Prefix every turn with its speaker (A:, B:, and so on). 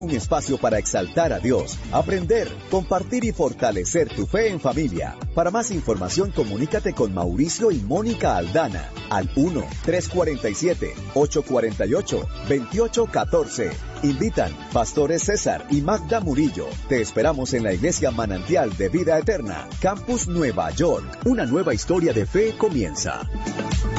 A: Un espacio para exaltar a Dios, aprender, compartir y fortalecer tu fe en familia. Para más información, comunícate con Mauricio y Mónica Aldana al 1-347-848-2814. Invitan Pastores César y Magda Murillo. Te esperamos en la Iglesia Manantial de Vida Eterna, Campus Nueva York. Una nueva historia de fe comienza.